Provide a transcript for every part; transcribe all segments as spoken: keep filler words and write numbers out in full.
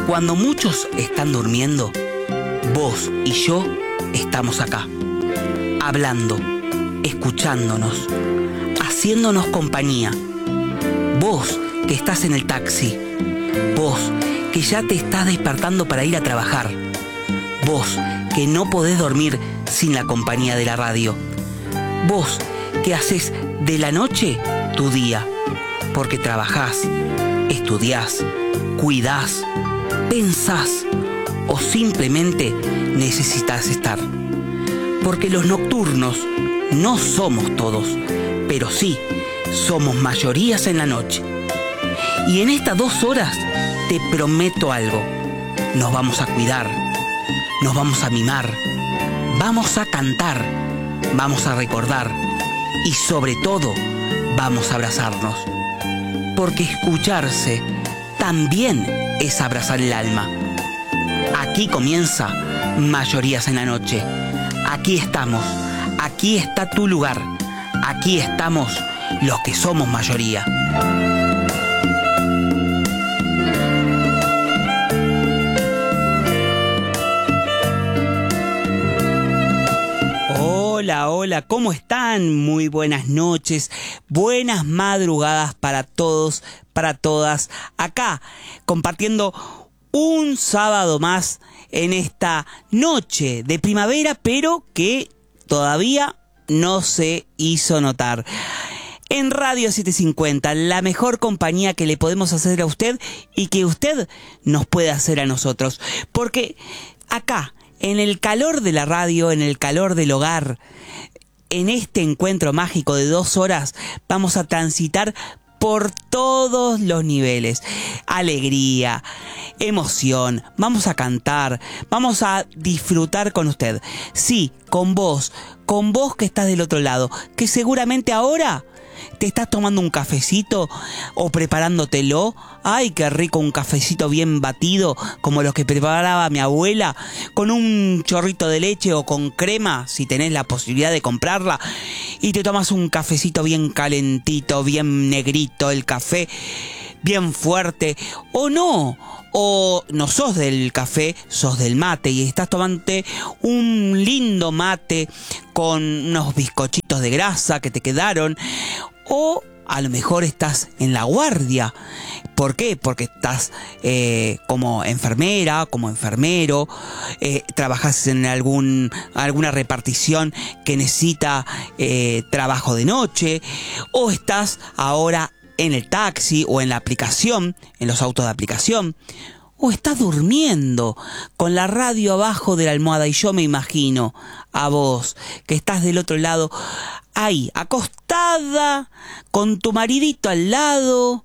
Cuando muchos están durmiendo, vos y yo estamos acá, hablando, escuchándonos, haciéndonos compañía. Vos que estás en el taxi, vos que ya te estás despertando para ir a trabajar, vos que no podés dormir sin la compañía de la radio, vos que haces de la noche tu día, porque trabajás, estudiás, cuidás, pensás o simplemente necesitas estar. Porque los nocturnos no somos todos, pero sí somos mayorías en la noche. Y en estas dos horas te prometo algo: nos vamos a cuidar, nos vamos a mimar, vamos a cantar, vamos a recordar y sobre todo vamos a abrazarnos. Porque escucharse también es abrazar el alma. Aquí comienza Mayorías en la Noche. Aquí estamos, aquí está tu lugar, aquí estamos los que somos mayoría. Hola, hola, ¿cómo están? Muy buenas noches, buenas madrugadas para todos, para todas. Acá, compartiendo un sábado más en esta noche de primavera, pero que todavía no se hizo notar. En Radio setecientos cincuenta, la mejor compañía que le podemos hacer a usted y que usted nos puede hacer a nosotros. Porque acá, en el calor de la radio, en el calor del hogar, en este encuentro mágico de dos horas, vamos a transitar por todos los niveles. Alegría, emoción, vamos a cantar, vamos a disfrutar con usted. Sí, con vos, con vos que estás del otro lado, que seguramente ahora te estás tomando un cafecito o preparándotelo. Ay, qué rico, un cafecito bien batido, como los que preparaba mi abuela, con un chorrito de leche o con crema, si tenés la posibilidad de comprarla, y te tomas un cafecito bien calentito, bien negrito el café, bien fuerte, o no, o no sos del café, sos del mate y estás tomándote un lindo mate con unos bizcochitos de grasa que te quedaron, o a lo mejor estás en la guardia. ¿Por qué? Porque estás eh, como enfermera, como enfermero, eh, trabajas en algún, alguna repartición que necesita eh, trabajo de noche, o estás ahora en el taxi o en la aplicación, en los autos de aplicación, o estás durmiendo con la radio abajo de la almohada. Y yo me imagino a vos que estás del otro lado, ahí, acostada, con tu maridito al lado.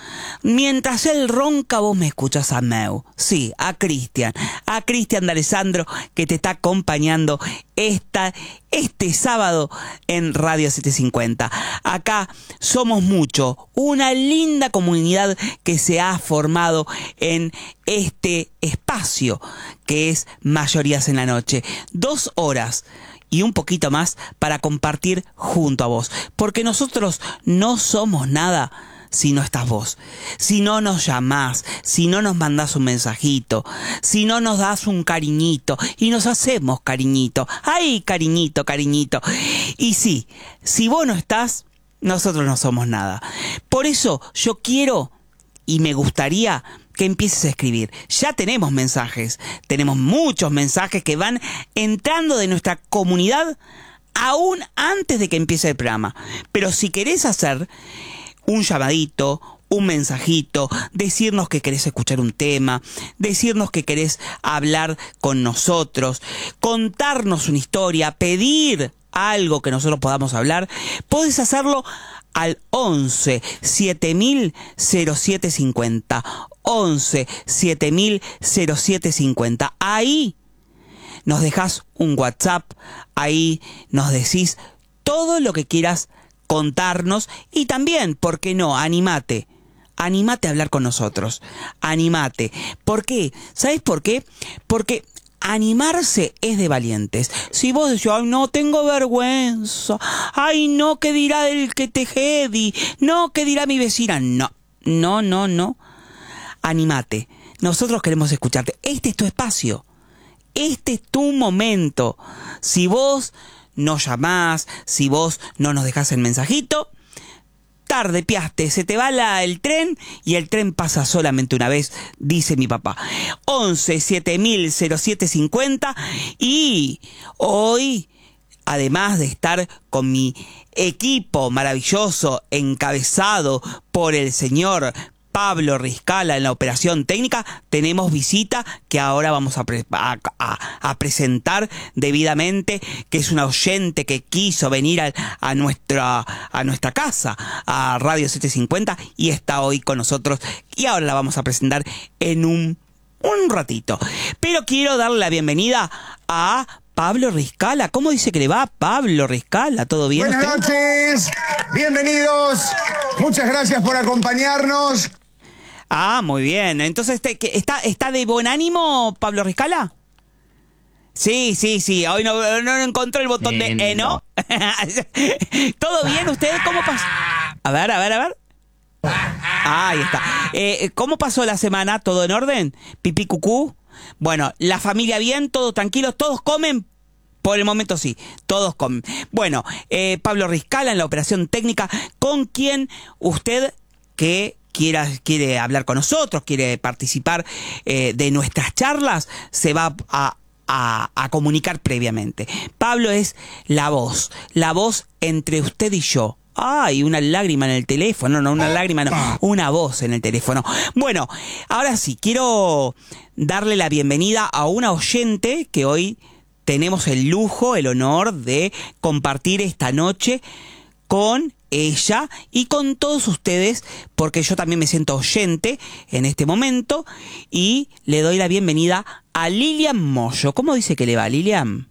Mientras él ronca, vos me escuchas a Meu. Sí, a Cristian. A Cristian de Alessandro, que te está acompañando esta, este sábado en Radio setecientos cincuenta. Acá somos mucho. Una linda comunidad que se ha formado en este espacio que es Mayorías en la Noche. Dos horas y un poquito más para compartir junto a vos. Porque nosotros no somos nada si no estás vos, si no nos llamás, si no nos mandás un mensajito, si no nos das un cariñito, y nos hacemos cariñito. ¡Ay, cariñito, cariñito! Y sí, si vos no estás, nosotros no somos nada. Por eso yo quiero y me gustaría que empieces a escribir. Ya tenemos mensajes, tenemos muchos mensajes que van entrando de nuestra comunidad aún antes de que empiece el programa. Pero si querés hacer un llamadito, un mensajito, decirnos que querés escuchar un tema, decirnos que querés hablar con nosotros, contarnos una historia, pedir algo que nosotros podamos hablar, podés hacerlo al once siete mil cero siete cincuenta. once siete mil cero siete cincuenta. Ahí nos dejás un WhatsApp, ahí nos decís todo lo que quieras contarnos y también, ¿por qué no? Anímate. Anímate a hablar con nosotros. Anímate. ¿Por qué? ¿Sabes por qué? Porque animarse es de valientes. Si vos decís, ay, no, tengo vergüenza. Ay, no, ¿qué dirá el que te jedi? No, ¿qué dirá mi vecina? No, no, no, no. Anímate. nosotros queremos escucharte. Este es tu espacio. Este es tu momento. Si vos no llamás, si vos no nos dejás el mensajito, tarde, piaste, se te va la, el tren y el tren pasa solamente una vez, dice mi papá. once siete mil cero siete cincuenta y hoy, además de estar con mi equipo maravilloso encabezado por el señor Pablo Riscala en la operación técnica, tenemos visita que ahora vamos a, pre a, a, a presentar debidamente, que es una oyente que quiso venir a, a, nuestra, a nuestra casa, a Radio setecientos cincuenta, y está hoy con nosotros, y ahora la vamos a presentar en un, un ratito. Pero quiero darle la bienvenida a Pablo Riscala. ¿Cómo dice que le va, Pablo Riscala? ¿Todo bien? Buenas usted? noches, bienvenidos, muchas gracias por acompañarnos. Ah, muy bien. Entonces, ¿está, está de buen ánimo, Pablo Riscala? Sí, sí, sí. Hoy no, no encontró el botón de eh, no. ¿Todo bien usted? ¿Cómo pasó? A ver, a ver, a ver. Ah, ahí está. Eh, ¿Cómo pasó la semana? ¿Todo en orden? ¿Pipí cucú? Bueno, la familia bien, todos tranquilos, todos comen. Por el momento sí, todos comen. Bueno, eh, Pablo Riscala en la operación técnica, con quien usted que quiera, quiere hablar con nosotros, quiere participar eh, de nuestras charlas, se va a, a, a comunicar previamente. Pablo es la voz, la voz entre usted y yo. Ay, una lágrima en el teléfono, no, una lágrima, no, una voz en el teléfono. Bueno, ahora sí, quiero darle la bienvenida a una oyente que hoy tenemos el lujo, el honor de compartir esta noche con ella y con todos ustedes, porque yo también me siento oyente en este momento, y le doy la bienvenida a Lilian Moyo. ¿Cómo dice que le va, Lilian?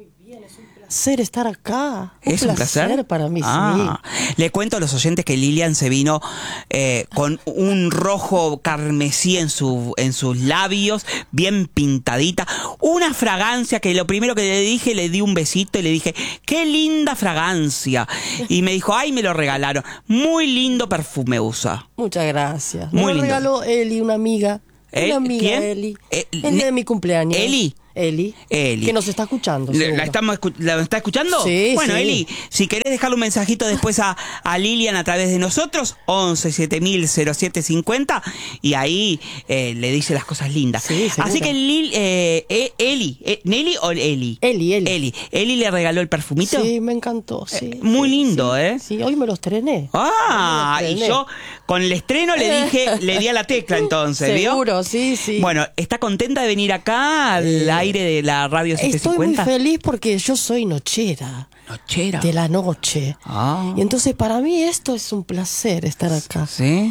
Placer estar acá. Un ¿Es un placer, placer? para mí, ah. sí. Le cuento a los oyentes que Lilian se vino eh, con un rojo carmesí en, su, en sus labios, bien pintadita. Una fragancia que lo primero que le dije, le di un besito y le dije, ¡qué linda fragancia! Y me dijo, ¡ay, me lo regalaron! Muy lindo perfume usa. Muchas gracias. Muy me lo lindo. regaló Eli, una amiga. ¿Eh? Una amiga, ¿Quién? Eli. Eh, el día de mi cumpleaños. ¿Eli? Eli. Eli. Que nos está escuchando. ¿La, seguro. la estamos escu- ¿La está escuchando? Sí, Bueno, sí. Eli, si querés dejarle un mensajito después a, a Lilian a través de nosotros, once siete mil cero siete cincuenta, y ahí eh, le dice las cosas lindas. Sí, seguro. Así que Lil, eh, eh, Eli, eh, ¿Nelly o Eli? Eli, Eli. Eli. Eli le regaló el perfumito. Sí, me encantó, sí. Eh, muy sí, lindo, sí, ¿eh? Sí, hoy me lo estrené. Ah, Hoy me lo y estrené. yo con el estreno le dije, le di a la tecla entonces, ¿vio? Seguro, sí, sí. Bueno, ¿está contenta de venir acá al Eh, aire de la Radio setecientos Estoy muy cincuenta? feliz porque yo soy nochera. Nochera. De la noche. Ah. Y entonces para mí esto es un placer estar acá. ¿Sí?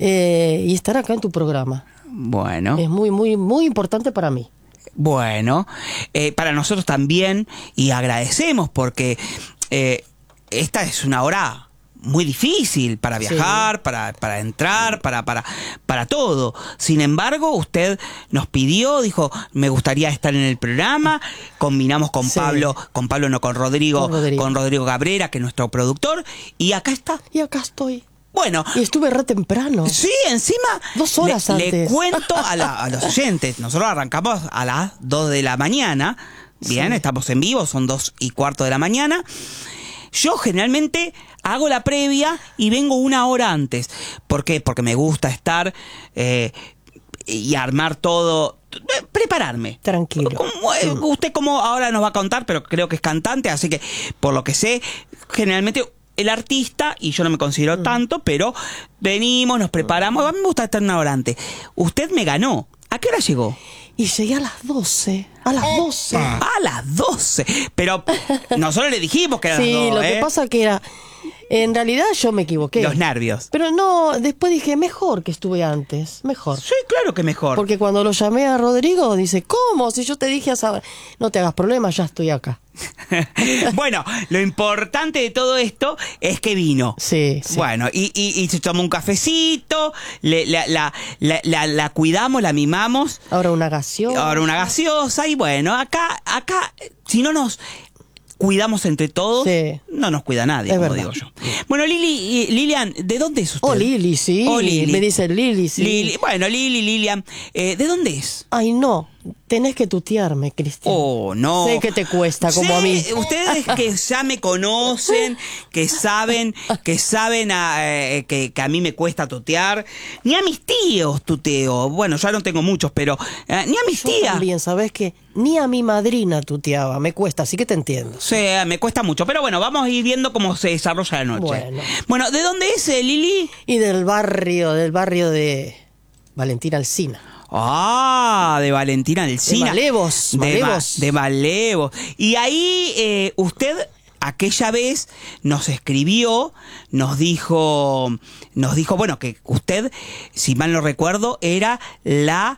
Eh, y estar acá en tu programa. Bueno. Es muy, muy, muy importante para mí. Bueno, eh, para nosotros también, y agradecemos porque eh, esta es una hora muy difícil para viajar, sí. para, para entrar, para, para, para todo. Sin embargo, usted nos pidió, dijo, me gustaría estar en el programa, combinamos con sí. Pablo, con Pablo no, con Rodrigo, con Rodrigo, con Rodrigo Cabrera, que es nuestro productor, y acá está. Y acá estoy. Bueno. Y estuve re temprano. Sí, encima. Dos horas le, antes. Le cuento a, la, a los oyentes. Nosotros arrancamos a las dos de la mañana. Bien, sí. Estamos en vivo, son dos y cuarto de la mañana. Yo generalmente hago la previa y vengo una hora antes. ¿Por qué? Porque me gusta estar eh, y armar todo. Prepararme. Tranquilo. Como, eh, usted como ahora nos va a contar, pero creo que es cantante, así que por lo que sé, generalmente el artista, y yo no me considero mm. tanto, pero venimos, nos preparamos. A mí me gusta estar una hora antes. Usted me ganó. ¿A qué hora llegó? Y llegué a las doce. A las doce. A las doce. Pero nosotros le dijimos que era sí, las dos. Sí, lo ¿eh? que pasa que era... En realidad yo me equivoqué. Los nervios. Pero no, después dije, mejor que estuve antes. Mejor. Sí, claro que mejor. Porque cuando lo llamé a Rodrigo, dice, ¿cómo? Si yo te dije a saber, no te hagas problemas, ya estoy acá. Bueno, lo importante de todo esto es que vino. Sí, sí. Bueno, y, y, y se tomó un cafecito, le, la, la, la, la, la cuidamos, la mimamos. Ahora una gaseosa. Ahora una gaseosa, y bueno, acá, acá, si no nos... cuidamos entre todos, Sí. no nos cuida nadie, Es como verdad. digo yo. Bueno, Lili, y- Lilian, ¿de dónde es usted? Oh, Lili, sí. Oh, Lili. Me dicen Lili, sí. Lili, bueno, Lili, Lilian, eh, ¿de dónde es? Ay, no. Tenés que tutearme, Cristian. Oh, no. Sé que te cuesta, como Sé, a mí. Ustedes que ya me conocen, que saben, que saben a, eh, que, que a mí me cuesta tutear. Ni a mis tíos tuteo. Bueno, ya no tengo muchos, pero eh, ni a mis Yo tías. también, ¿sabés qué? Ni a mi madrina tuteaba. Me cuesta, así que te entiendo. Sí, me cuesta mucho. Pero bueno, vamos a ir viendo cómo se desarrolla la noche. Bueno. Bueno, ¿de dónde es, eh, Lili? Y del barrio, del barrio de Valentina Alsina. Ah, de Valentina Alsina. De Malevos, De, Malevos. Ma- de Malevos. Y ahí eh, usted aquella vez nos escribió, nos dijo, nos dijo, bueno, que usted, si mal no recuerdo, era la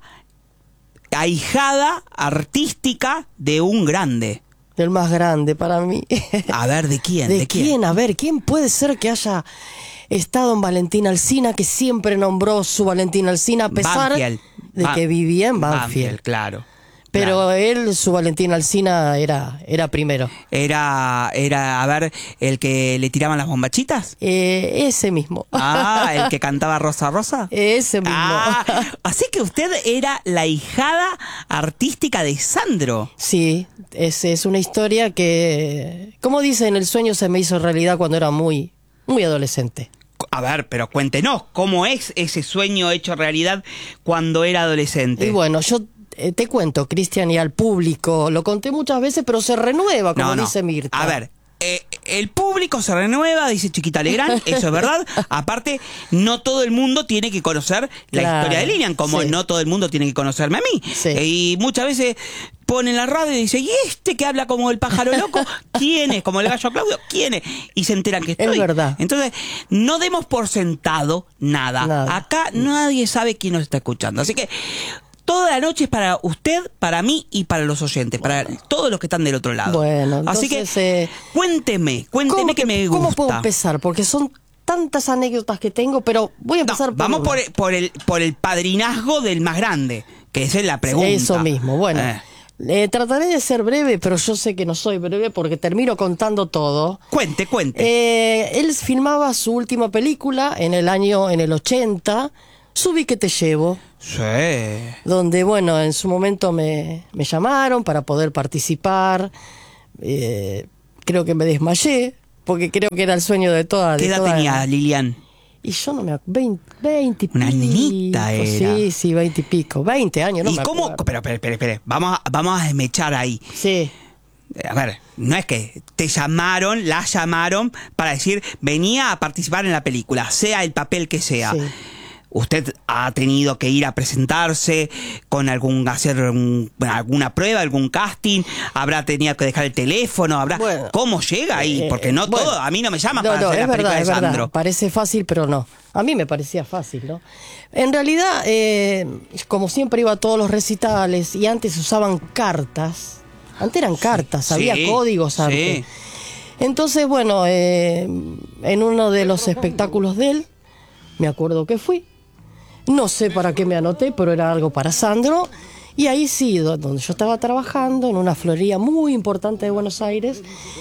ahijada artística de un grande. Del más grande para mí. A ver, ¿de quién? ¿De, ¿De quién? quién? A ver, ¿quién puede ser que haya estado en Valentina Alsina, que siempre nombró su Valentina Alsina, a pesar Banfield. de Ba- que vivía en Banfield? Banfield, claro. Pero claro. él, su Valentina Alsina, era, era primero. Era, era, a ver, el que le tiraban las bombachitas. Eh, ese mismo. Ah, el que cantaba Rosa Rosa. Ese mismo. Ah, así que usted era la hijada artística de Sandro. Sí, es, es una historia que, como dicen, el sueño se me hizo realidad cuando era muy, muy adolescente. A ver, pero cuéntenos, ¿cómo es ese sueño hecho realidad cuando era adolescente? Y bueno, yo eh, te cuento, Cristian, y al público, lo conté muchas veces, pero se renueva, como no, no. dice Mirta. A ver, eh, el público se renueva, dice Chiquita Legrand, eso es verdad. Aparte, no todo el mundo tiene que conocer la Claro, historia de Lilian, como sí. no todo el mundo tiene que conocerme a mí. Sí. Eh, y muchas veces ponen la radio y dice, ¿y este que habla como el pájaro loco? ¿Quién es? Como el gallo Claudio, ¿quién es? Y se enteran que estoy. Es verdad. Entonces, no demos por sentado nada. Nada. Acá nadie sabe quién nos está escuchando. Así que toda la noche es para usted, para mí y para los oyentes, para todos los que están del otro lado. Bueno, Así que entonces, eh, cuénteme, cuénteme ¿Cómo, que me gusta. ¿Cómo puedo empezar? Porque son tantas anécdotas que tengo, pero voy a No, empezar por vamos una. por el, por, el, por el padrinazgo del más grande, que esa es la pregunta. Eso mismo, bueno. Eh, Eh, trataré de ser breve, pero yo sé que no soy breve porque termino contando todo. cuente, cuente. Eh, él filmaba su última película en el año, en el ochenta, Subí que te llevo, Sí. donde, bueno, en su momento me, me llamaron para poder participar. Eh, creo que me desmayé, porque creo que era el sueño de toda... ¿Qué de edad toda- tenía Lilian? Y yo no me acuerdo, veinte, veinte y Una pico. nenita era. Sí, sí, veinte y pico, veinte años, no ¿Y me cómo? acuerdo. Pero, pero, pero, pero, vamos a, vamos a desmechar ahí. Sí. Eh, A ver, no es que te llamaron, la llamaron para decir, venía a participar en la película, sea el papel que sea. Sí. Usted ha tenido que ir a presentarse con algún, hacer un- alguna prueba, algún casting, habrá tenido que dejar el teléfono, habrá... Bueno, ¿Cómo llega ahí? eh, Porque no bueno. todo, a mí no me llaman No, para no, hacer es la película verdad, de es verdad. Sandro. Parece fácil, pero no. A mí me parecía fácil, ¿no? En realidad, eh, como siempre iba a todos los recitales y antes usaban cartas. Antes eran cartas, Sí, había códigos sí. antes. Entonces, bueno, eh, en uno de los espectáculos de él, me acuerdo que fui. No sé para qué me anoté, pero era algo para Sandro. Y ahí sí, do- donde yo estaba trabajando, en una florería muy importante de Buenos Aires,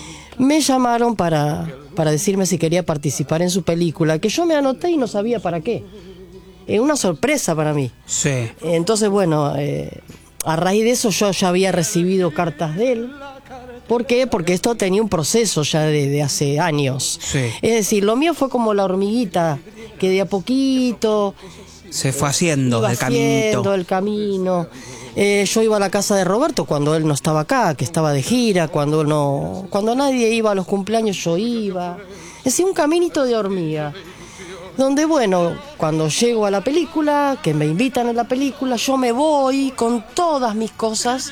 me llamaron para, para decirme si quería participar en su película, que yo me anoté y no sabía para qué. Es una sorpresa para mí. Sí. Entonces, bueno, eh, a raíz de eso yo ya había recibido cartas de él. ¿Por qué? Porque esto tenía un proceso ya de, de hace años. Sí. Es decir, lo mío fue como la hormiguita, que de a poquito... Se fue haciendo iba el haciendo caminito. el camino. Eh, yo iba a la casa de Roberto cuando él no estaba acá, que estaba de gira, cuando no, cuando nadie iba a los cumpleaños yo iba. Es decir, un caminito de hormiga. Donde, bueno, cuando llego a la película, que me invitan a la película, yo me voy con todas mis cosas.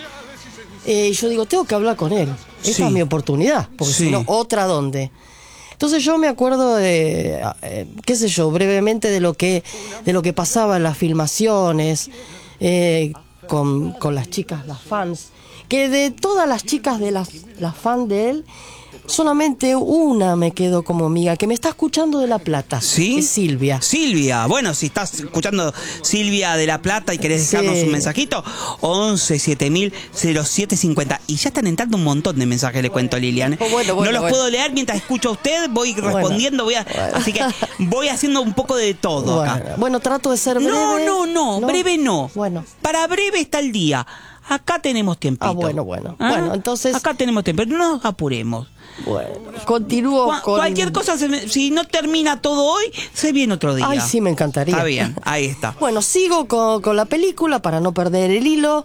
Eh, y yo digo, tengo que hablar con él. Esta Sí. es mi oportunidad, porque Sí. si no, ¿otra dónde? Entonces yo me acuerdo de, eh, qué sé yo, brevemente de lo que, de lo que pasaba en las filmaciones, eh, con, con las chicas, las fans, que de todas las chicas de las, las fans de él, solamente una me quedó como amiga, que me está escuchando de La Plata. ¿Sí? Es Silvia. Silvia, bueno, si estás escuchando Silvia de La Plata y querés dejarnos Sí. un mensajito, once siete mil cero siete cincuenta. Y ya están entrando un montón de mensajes, le cuento, Lilian. Oh, bueno, bueno, no los bueno. puedo leer mientras escucho a usted, voy Bueno, respondiendo, voy a, bueno. así que voy haciendo un poco de todo Bueno, acá. bueno, trato de ser breve. No, no, no, breve no. Bueno. Para breve está el día. Acá tenemos tiempito. Ah, bueno, bueno. ¿Ah? Bueno, entonces- Acá tenemos tiempo, no nos apuremos. Bueno, continúo Cua- con... Cualquier cosa, se me- si no termina todo hoy, se viene otro día. Ay, sí, me encantaría. Está bien, ahí está. Bueno, sigo con, con la película para no perder el hilo.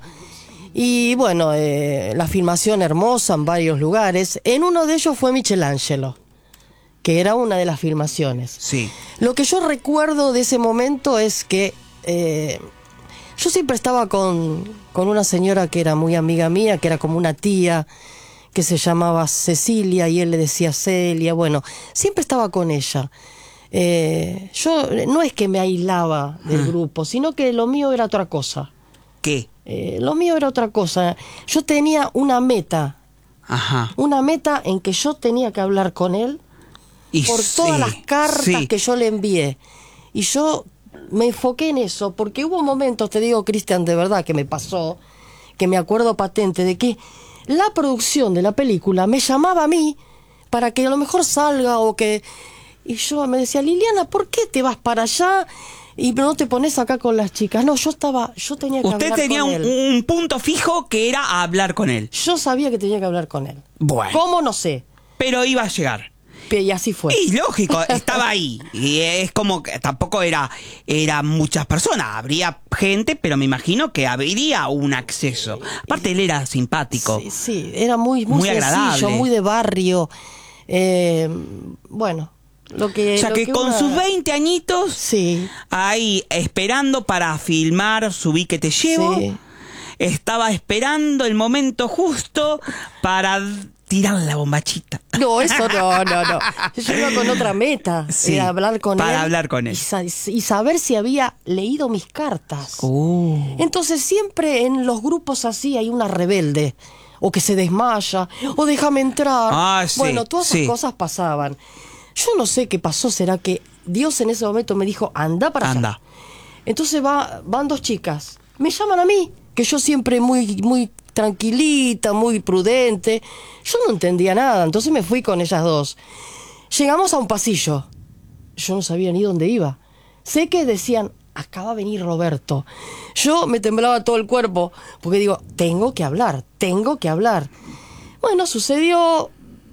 Y bueno, eh, la filmación hermosa en varios lugares. En uno de ellos fue Michelangelo, que era una de las filmaciones. Sí. Lo que yo recuerdo de ese momento es que eh, yo siempre estaba con, con una señora que era muy amiga mía, que era como una tía, que se llamaba Cecilia y él le decía Celia. Bueno, siempre estaba con ella. Eh, yo no es que me aislaba del Ah. grupo, sino que lo mío era otra cosa. ¿Qué? Eh, lo mío era otra cosa. Yo tenía una meta, Ajá. una meta en que yo tenía que hablar con él Y por sí, todas las cartas sí. que yo le envié. Y yo me enfoqué en eso, porque hubo momentos, te digo, Cristian, de verdad que me pasó, que me acuerdo patente de que la producción de la película me llamaba a mí para que a lo mejor salga o que... Y yo me decía, Liliana, ¿por qué te vas para allá y no te pones acá con las chicas? No, yo estaba, yo tenía que Usted hablar tenía con un, él. un punto fijo que era hablar con él. Yo sabía que tenía que hablar con él. Bueno. ¿Cómo? No sé. Pero iba a llegar. Y así fue. Y lógico, estaba ahí. Y es como que tampoco era, era muchas personas. Habría gente, pero me imagino que habría un acceso. Aparte, él era simpático. Sí, sí, era muy, muy, Muy sencillo, agradable. muy de barrio. Eh, bueno, lo que... O sea lo que, con una- sus veinte añitos, Sí, ahí esperando para filmar Subí que te llevo, Sí. estaba esperando el momento justo para tirar la bombachita. no, eso no, no, no. Yo iba con otra meta, Sí, era hablar con para él. hablar con él. Y, sa- y saber si había leído mis cartas. Uh. Entonces siempre en los grupos así hay una rebelde, o que se desmaya, o déjame entrar. Ah, sí, bueno, todas sí. esas cosas pasaban. Yo no sé qué pasó, será que Dios en ese momento me dijo, anda para allá. Anda. Entonces va, van dos chicas, me llaman a mí, que yo siempre muy, muy tranquilita, muy prudente. Yo no entendía nada, entonces me fui con ellas dos. Llegamos a un pasillo. Yo no sabía ni dónde iba. Sé que decían, acá va a venir Roberto. Yo me temblaba todo el cuerpo, porque digo, tengo que hablar, tengo que hablar. Bueno, sucedió,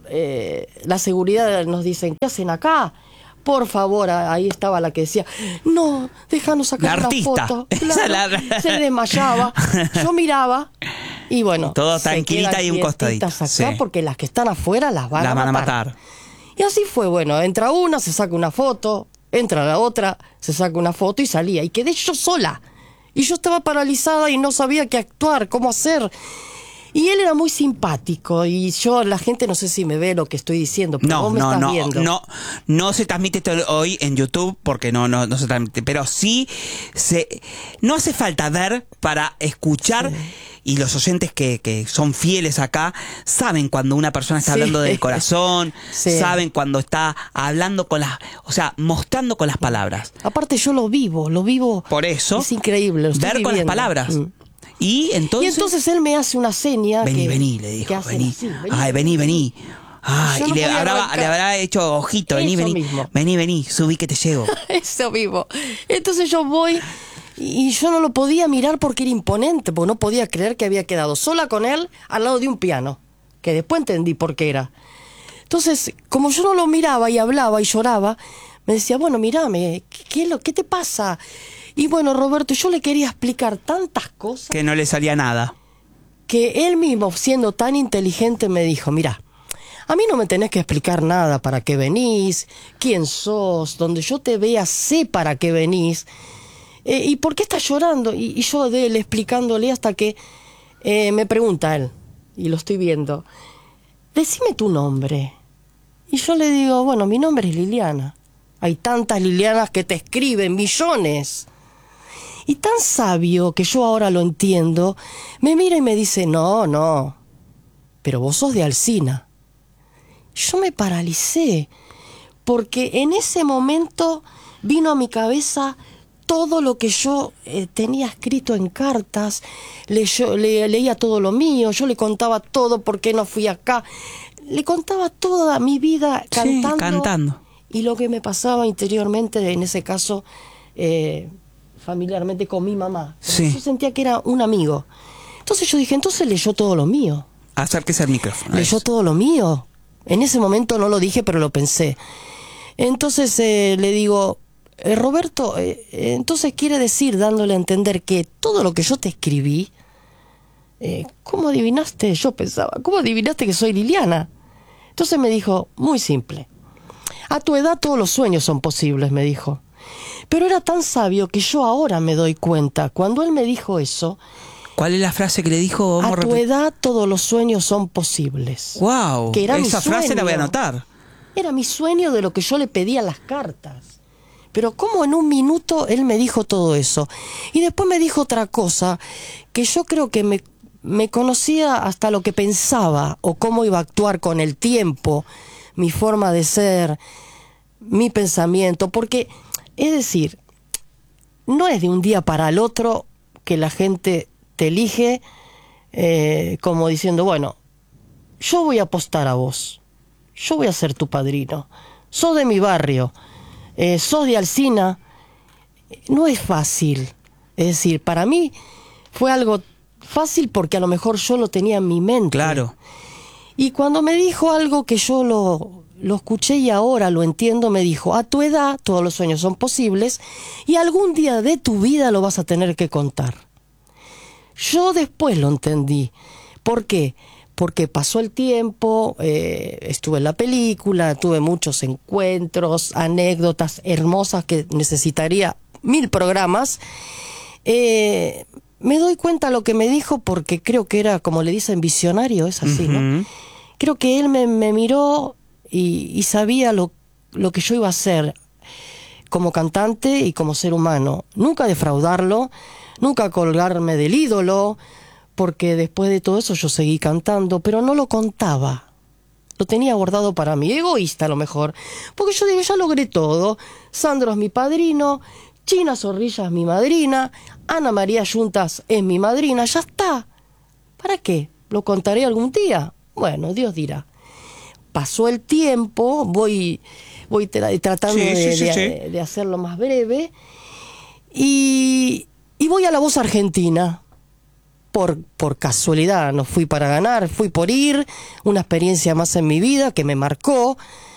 eh, la seguridad nos dicen, ¿qué hacen acá? Por favor, a- ahí estaba la que decía, no, déjanos sacar La una artista. foto. Esa Claro, la- se desmayaba. Yo miraba y bueno, Todo se tranquilita quedan y un costadito, quietitas acá sí. porque las que están afuera las van, La a, van a matar. matar. Y así fue, bueno, entra una, se saca una foto, entra la otra, se saca una foto y salía. Y quedé yo sola. Y yo estaba paralizada y no sabía qué actuar, cómo hacer. Y él era muy simpático y yo, la gente no sé si me ve lo que estoy diciendo, pero No, vos me no, estás no, viendo. no, no se transmite esto hoy en YouTube porque no, no, no se transmite, pero sí se, no hace falta ver para escuchar. Sí. Y los oyentes que, que son fieles acá saben cuando una persona está Sí. hablando del corazón, Sí. saben cuando está hablando con las, o sea, mostrando con las palabras. Aparte yo lo vivo, lo vivo. Por eso, Es increíble. Lo estoy ver con las viviendo. palabras. Mm. Y entonces, Y entonces él me hace una seña. vení, que- vení, le que dijo, hacen vení. así, Ay, vení, vení. Ay, Yo y no le podía habrá, arrancar. le habrá hecho ojito, vení, Eso vení. mismo. Vení, vení, subí que te llevo. Eso mismo. Entonces yo voy y yo no lo podía mirar porque era imponente, porque no podía creer que había quedado sola con él al lado de un piano, que después entendí por qué era. Entonces, como yo no lo miraba y hablaba y lloraba, me decía, bueno, mírame, ¿qué, qué, es lo- qué te pasa? Y bueno, Roberto, yo le quería explicar tantas cosas Que no le salía nada. que él mismo, siendo tan inteligente, me dijo, mira, a mí no me tenés que explicar nada para qué venís, quién sos, donde yo te vea sé para qué venís, eh, y por qué estás llorando. Y, y yo de él explicándole hasta que eh, me pregunta él, y lo estoy viendo, decime tu nombre. Y yo le digo, bueno, mi nombre es Liliana. Hay tantas Lilianas que te escriben, millones. Y tan sabio que yo ahora lo entiendo, me mira y me dice, no, no, pero vos sos de Alsina. yo me paralicé, porque en ese momento vino a mi cabeza todo lo que yo eh, tenía escrito en cartas, le, yo, le, leía todo lo mío, yo le contaba todo, por qué no fui acá, le contaba toda mi vida cantando, sí, cantando. Y lo que me pasaba interiormente, en ese caso, eh, familiarmente con mi mamá. Sí. Yo sentía que era un amigo. Entonces yo dije, entonces leyó todo lo mío. Acérquese al micrófono. Leyó todo lo mío. En ese momento no lo dije, pero lo pensé. Entonces eh, le digo, eh, Roberto, eh, eh, entonces quiere decir, dándole a entender que todo lo que yo te escribí, eh, ¿cómo adivinaste? Yo pensaba, ¿cómo adivinaste que soy Liliana? Entonces me dijo, muy simple. A tu edad todos los sueños son posibles, me dijo. Pero era tan sabio que yo ahora me doy cuenta. Cuando él me dijo eso... ¿Cuál es la frase que le dijo? A tu edad todos los sueños son posibles. ¡Wow! Que era Esa mi frase sueño. la voy a anotar. Era mi sueño de lo que yo le pedía en las cartas. Pero como en un minuto él me dijo todo eso. Y después me dijo otra cosa, que yo creo que me, me conocía hasta lo que pensaba, o cómo iba a actuar con el tiempo, mi forma de ser, mi pensamiento. Porque, es decir, no es de un día para el otro que la gente te elige eh, como diciendo, bueno, yo voy a apostar a vos, yo voy a ser tu padrino, sos de mi barrio, eh, sos de Alsina. No es fácil. Es decir, para mí fue algo fácil porque a lo mejor yo lo tenía en mi mente. Claro. Y cuando me dijo algo que yo lo, lo escuché y ahora lo entiendo, me dijo, a tu edad todos los sueños son posibles y algún día de tu vida lo vas a tener que contar. Yo después lo entendí. ¿Por qué? Porque pasó el tiempo, eh, estuve en la película, tuve muchos encuentros, anécdotas hermosas que necesitaría mil programas. Eh, me doy cuenta de lo que me dijo porque creo que era, como le dicen, visionario, es así, uh-huh. ¿no? Creo que él me, me miró y, y sabía lo, lo que yo iba a hacer como cantante y como ser humano. Nunca defraudarlo, nunca colgarme del ídolo, porque después de todo eso yo seguí cantando, pero no lo contaba. Lo tenía guardado para mí, egoísta a lo mejor, porque yo digo, ya logré todo. Sandro es mi padrino, China Zorrilla es mi madrina, Ana María Yuntas es mi madrina, ya está. ¿Para qué? ¿Lo contaré algún día? Bueno, Dios dirá. Pasó el tiempo, voy, voy tra- tratando sí, de, sí, sí, de, sí. de hacerlo más breve, y... Y voy a La Voz Argentina, por, por casualidad, no fui para ganar, fui por ir, una experiencia más en mi vida que me marcó,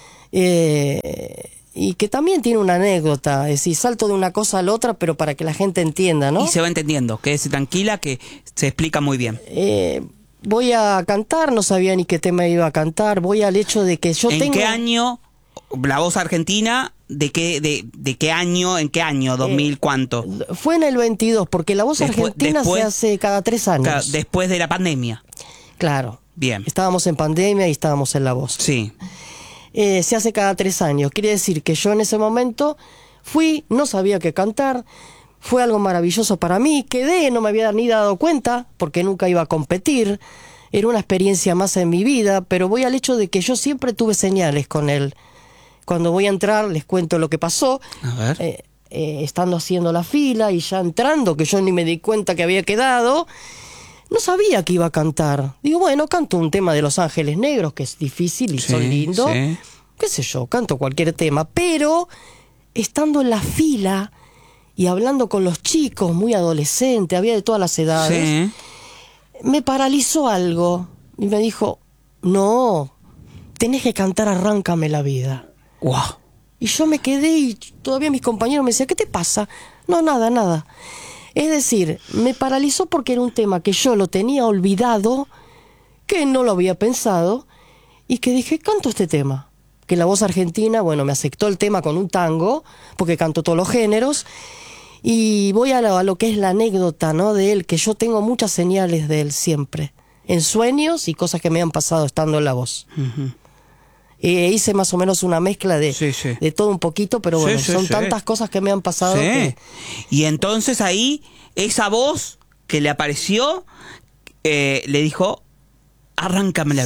eh, y que también tiene una anécdota, es decir, salto de una cosa a la otra, pero para que la gente entienda, ¿no? Y se va entendiendo, quédese tranquila que se explica muy bien. Eh, voy a cantar, no sabía ni qué tema iba a cantar, voy al hecho de que yo ¿En tengo... ¿En qué año La Voz Argentina? ¿De qué, de, de qué año? ¿En qué año? ¿dos mil eh, cuánto? Fue en el veintidós, porque La Voz después, Argentina después, se hace cada tres años. Cada, después de la pandemia. Claro. Bien. Estábamos en pandemia y estábamos en La Voz. Sí. Eh, se hace cada tres años. Quiere decir que yo en ese momento fui, no sabía qué cantar, fue algo maravilloso para mí, quedé, no me había ni dado cuenta, porque nunca iba a competir, era una experiencia más en mi vida, pero voy al hecho de que yo siempre tuve señales con él. Cuando voy a entrar, les cuento lo que pasó. A ver. Eh, eh, estando haciendo la fila y ya entrando, que yo ni me di cuenta que había quedado, no sabía que iba a cantar. Digo, bueno, canto un tema de Los Ángeles Negros, que es difícil y sí, son lindos. Sí. Qué sé yo, canto cualquier tema. Pero, estando en la fila y hablando con los chicos, muy adolescente, había de todas las edades, sí. me paralizó algo. Y me dijo, no, tenés que cantar Arráncame la vida. Wow. Y yo me quedé y todavía mis compañeros me decían, ¿qué te pasa? No, nada, nada. Es decir, me paralizó porque era un tema que yo lo tenía olvidado, que no lo había pensado, y que dije, canto este tema. Que La Voz Argentina, bueno, me aceptó el tema con un tango, porque canto todos los géneros, y voy a lo, a lo que es la anécdota, ¿no?, de él, que yo tengo muchas señales de él siempre, en sueños y cosas que me han pasado estando en La Voz. Uh-huh. Eh, hice más o menos una mezcla de, sí, sí. de todo un poquito, pero bueno, sí, sí, son sí. tantas cosas que me han pasado. Sí. Que... Y entonces ahí, esa voz que le apareció, eh, le dijo, arráncame la sí. vida.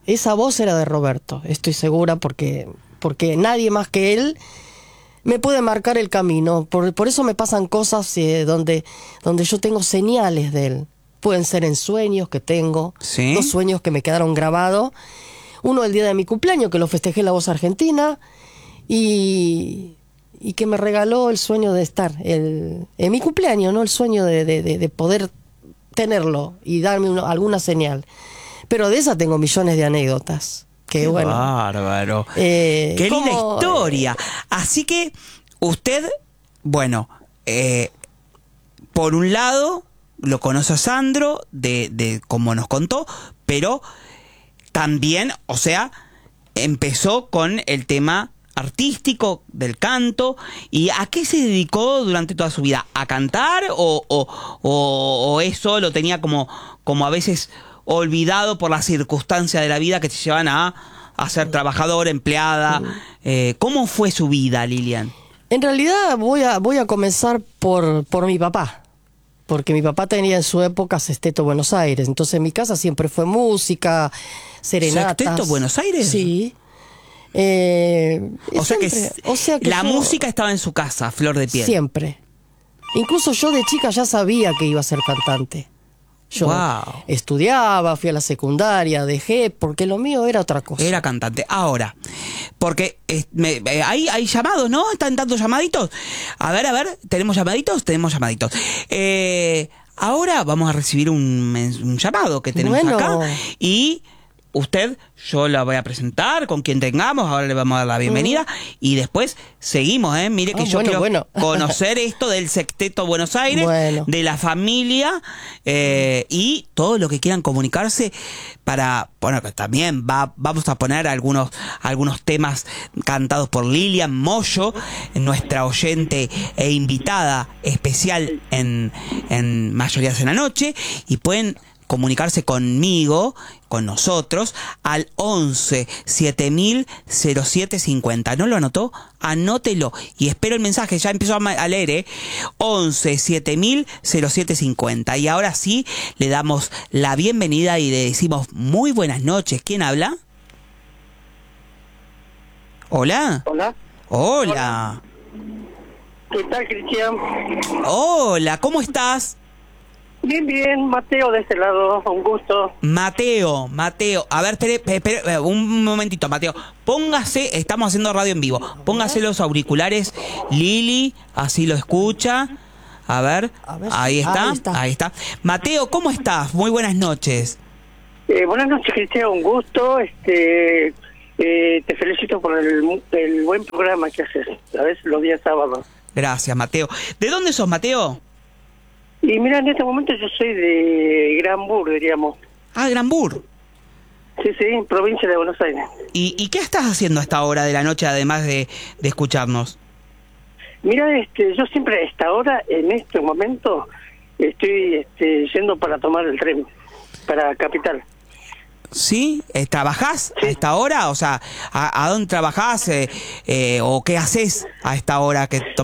esa voz era de Roberto, estoy segura, porque, porque nadie más que él me puede marcar el camino. Por, por eso me pasan cosas eh, donde, donde yo tengo señales de él. Pueden ser en sueños que tengo, ¿Sí? dos sueños que me quedaron grabados. Uno el día de mi cumpleaños, que lo festejé en La Voz Argentina, y, y que me regaló el sueño de estar, el, en mi cumpleaños, ¿no? El sueño de, de, de, de poder tenerlo y darme una, alguna señal. Pero de esa tengo millones de anécdotas. Que Qué bueno. bárbaro. Eh, Qué linda ¿cómo, historia. Así que usted, bueno, eh, por un lado, lo conoce a Sandro, de, de como nos contó, pero también, o sea, empezó con el tema artístico del canto. ¿Y a qué se dedicó durante toda su vida? ¿A cantar o, o, o, o eso lo tenía como, como a veces olvidado por las circunstancias de la vida que te llevan a, a ser trabajadora, empleada? Eh, ¿Cómo fue su vida, Lilian? En realidad voy a, voy a comenzar por, por mi papá. Porque mi papá tenía en su época Sexteto Buenos Aires. Entonces en mi casa siempre fue música, serenatas. ¿Sexteto Buenos Aires? Sí. Eh, O sea, siempre, que, o sea que la yo- música estaba en su casa, flor de piel. Siempre. Incluso yo de chica ya sabía que iba a ser cantante. Yo Wow. estudiaba, fui a la secundaria, dejé, porque lo mío era otra cosa. Era cantante. Ahora, porque eh, me- eh, hay, hay llamados, ¿no? ¿Están tantos llamaditos? A ver, a ver, ¿tenemos llamaditos? Tenemos llamaditos. Eh, ahora vamos a recibir un, mens- un llamado que tenemos Bueno. acá. Y usted, yo la voy a presentar con quien tengamos, ahora le vamos a dar la bienvenida. Y después seguimos, ¿eh? Mire que Ah, yo bueno, quiero bueno. conocer esto del Sexteto Buenos Aires, Bueno. de la familia, eh, y todo lo que quieran comunicarse para, bueno, que también va, vamos a poner algunos, algunos temas cantados por Lilian Moyo, nuestra oyente e invitada especial en, en Mayorías en la Noche, y pueden comunicarse conmigo, con nosotros, al once siete mil cero siete cincuenta. ¿No lo anotó? Anótelo. Y espero el mensaje. Ya empezó a, ma- a leer, ¿eh? once siete mil cero siete cincuenta. Y ahora sí, le damos la bienvenida y le decimos muy buenas noches. ¿Quién habla? ¿Hola? Hola. Hola. ¿Qué tal, Cristian? Hola, ¿cómo estás? Bien, bien, Mateo de este lado, un gusto. Mateo, Mateo, a ver, espere, espere, espere, un momentito, Mateo. Póngase, estamos haciendo radio en vivo. Póngase los auriculares, Lili, así lo escucha. A ver, A ver, ahí está, ahí está. ahí está. Mateo, ¿cómo estás? Muy buenas noches. Eh, buenas noches, Cristian, un gusto. Este, eh, te felicito por el, el buen programa que haces, ¿sabes? Los días sábados. Gracias, Mateo. ¿De dónde sos, Mateo? Y mira, en este momento yo soy de Granbur, diríamos. Ah, Granbur. Sí, sí, provincia de Buenos Aires. ¿Y, ¿Y qué estás haciendo a esta hora de la noche, además de, de escucharnos? Mira, este, yo siempre a esta hora, en este momento, estoy este, yendo para tomar el tren, para Capital. ¿Sí? Eh, ¿Trabajás a esta hora? O sea, ¿a, a dónde trabajás? Eh, eh, ¿O qué haces a esta hora que